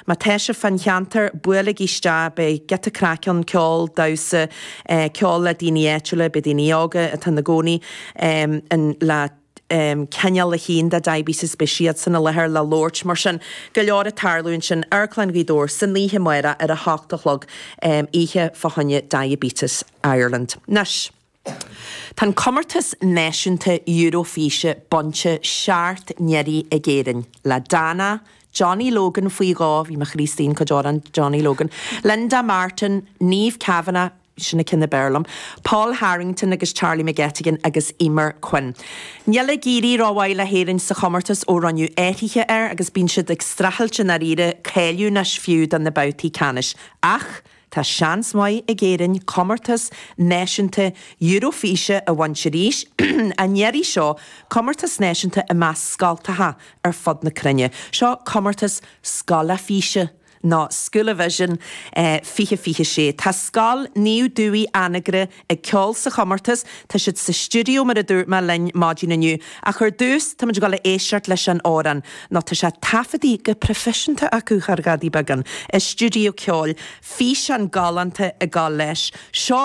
Má teise fan cheantar buala giste be geta crackan ceol dawsa ceol le daoine éitiúla be daoine yoga a tan na gcónaí an le ceal le hín de diabetes beisiad san na lethir le Lord mar sin go leor a tarlún sin airclain gídór san líthe muire ar a háachtalog ihe fahanne Diabetes Ireland. Nes. Tan commartas náisiúnta Eurofíse bonse seart neri a géireann le Dana, Johnny Logan faoi gá, bhí me Christine Cojoran, Johnny Logan, Linda Martin, Niamh Kavanagh, sinna cinna Berlam, Paul Harrington agus Charlie McGettigan agus Emer Quinn. Níla gírí ráhhaile héireann sa commartas ó ranniu éitiche agus bín siad ag strachailte na riire céiliú nas fiú dan na bautí canis. Ach, tá seans mai a géireann commartas náisiúnta Eurofíse a bhaintse ríis a neirí seo commartas náisiúnta a meas scaltatha ar fod na crunne. Seo commartas scalafíse ná School of Vision fiche sé. Tá scal níú dúí anagre ag ceol sa commartas tá siad sa studio mar a dúirt me lein mádína nniu a chur dús tá muid go le éisiart leis an áran ná tá sé tafadí go profisianta acu chargadí bagan i studio ceol fís an galanta a gáil leis. Seo